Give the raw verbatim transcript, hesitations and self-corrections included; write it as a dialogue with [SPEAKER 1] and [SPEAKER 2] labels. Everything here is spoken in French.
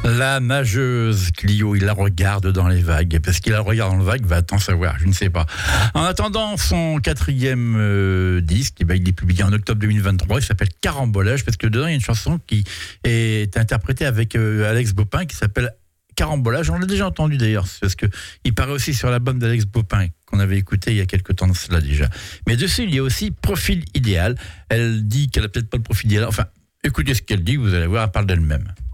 [SPEAKER 1] La nageuse Clio, il la regarde dans les vagues. Parce qu'il la regarde dans les vagues, va-t-on savoir, je ne sais pas. En attendant son quatrième euh, disque, eh ben, il est publié en octobre deux mille vingt-trois. Il s'appelle Carambolage, parce que dedans, il y a une chanson qui est interprétée avec euh, Alex Bopin, qui s'appelle Carambolage. On l'a déjà entendu d'ailleurs, parce qu'il paraît aussi sur l'album d'Alex Bopin, qu'on avait écouté il y a quelques temps de cela déjà. Mais dessus, il y a aussi Profil idéal. Elle dit qu'elle n'a peut-être pas le profil idéal. Enfin, écoutez ce qu'elle dit, vous allez voir, elle parle d'elle-même.